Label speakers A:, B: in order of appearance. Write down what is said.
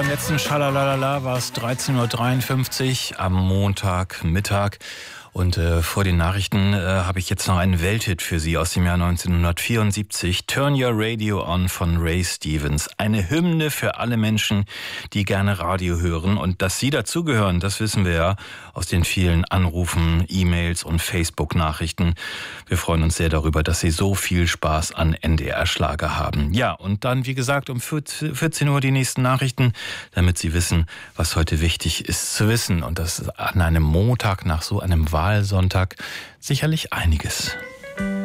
A: beim letzten Schalalala war es 13:53 Uhr am Montagmittag. Und vor den Nachrichten habe ich jetzt noch einen Welthit für Sie aus dem Jahr 1974. Turn Your Radio On von Ray Stevens. Eine Hymne für alle Menschen, die gerne Radio hören. Und dass Sie dazugehören, das wissen wir ja aus den vielen Anrufen, E-Mails und Facebook-Nachrichten. Wir freuen uns sehr darüber, dass Sie so viel Spaß an NDR-Schlager haben. Ja, und dann, wie gesagt, um 14 Uhr die nächsten Nachrichten, damit Sie wissen, was heute wichtig ist zu wissen. Und das ist an einem Montag nach so einem Wahlsonntag sicherlich einiges.